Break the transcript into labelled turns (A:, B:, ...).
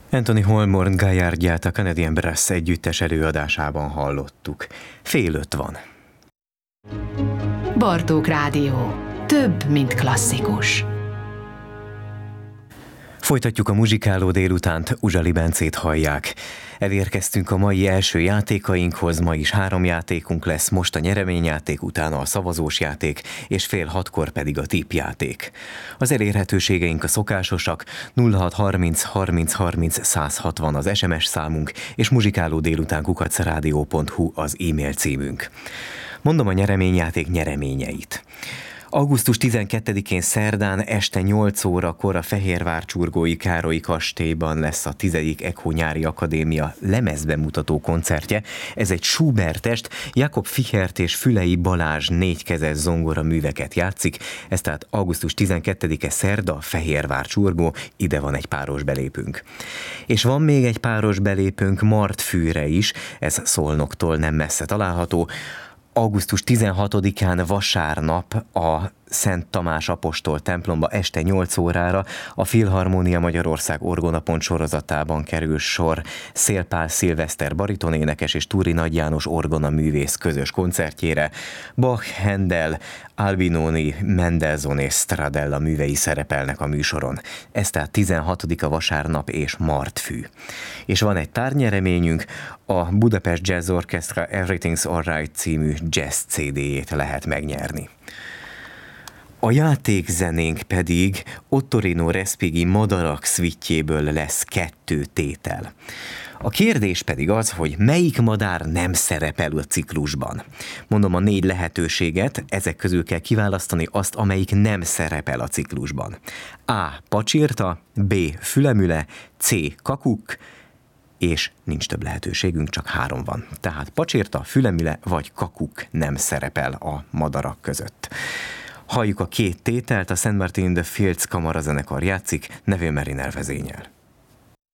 A: Anthony Holmborn Gaillardiát a Canadian Brass együttes előadásában hallottuk. 4:05 van.
B: Bartók Rádió. Több, mint klasszikus.
A: Folytatjuk a muzsikáló délutánt, Uzsali Bencét hallják. Elérkeztünk a mai első játékainkhoz, ma is 3 játékunk lesz, most a nyereményjáték, utána a szavazós játék, és 5:30 pedig a tippjáték. Az elérhetőségeink a szokásosak, 0630 30 30 160 az SMS számunk, és muzsikálódélután@radio.hu az e-mail címünk. Mondom a nyereményjáték nyereményeit. Augusztus 12-én szerdán este 8 órakor a Fehérvár-Csurgói Károlyi kastélyban lesz a 10. ECHO Nyári Akadémia lemezbemutató koncertje. Ez egy Schubert-est, Jakob Fichert és Fülei Balázs 4-kezes zongora műveket játszik. Ez tehát augusztus 12-e szerda, Fehérvár-Csurgó, ide van egy páros belépünk. És van még egy páros belépünk Martfűre is, ez Szolnoktól nem messze található. Augusztus 16-án vasárnap a Szent Tamás apostol templomba este 8 órára a Filharmónia Magyarország Orgonapont sorozatában kerül sor Széll Pál Szilveszter baritonénekes és Túri Nagy János orgona művész közös koncertjére. Bach, Handel, Albinoni, Mendelssohn és Stradella művei szerepelnek a műsoron. Ez tehát 16-a vasárnap és Martfű. És van egy tárgynyereményünk, a Budapest Jazz Orchestra Everything's Alright című jazz CD-jét lehet megnyerni. A játékzenénk pedig Ottorino Respighi Madarak szvittjéből lesz 2 tétel. A kérdés pedig az, hogy melyik madár nem szerepel a ciklusban. Mondom a 4 lehetőséget, ezek közül kell kiválasztani azt, amelyik nem szerepel a ciklusban. A. Pacsirta, B. Fülemüle, C. Kakuk, és nincs több lehetőségünk, csak 3 van. Tehát pacsirta, fülemüle vagy kakuk nem szerepel a madarak között. Halljuk a 2 tételt, a St. Martin in the Fields kamarazenekar játszik, Neville Mariner vezényel.